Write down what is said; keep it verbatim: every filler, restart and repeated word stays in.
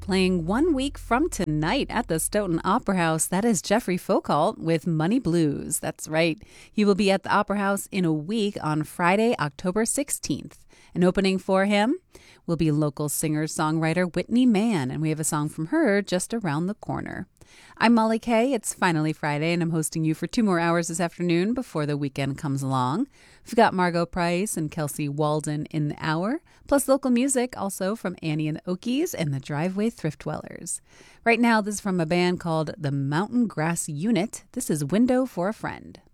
Playing one week from tonight at the Stoughton Opera House, that is Jeffrey Folkalt with Money Blues. That's right. He will be at the Opera House in a week on Friday, October sixteenth. And opening for him will be local singer-songwriter Whitney Mann, and we have a song from her just around the corner. I'm Molly Kay. It's finally Friday, and I'm hosting you for two more hours this afternoon before the weekend comes along. We've got Margot Price and Kelsey Walden in the hour, plus local music also from Annie and the Okies and the Driveway Thrift Dwellers. Right now, this is from a band called the Mountain Grass Unit. This is Window for a Friend.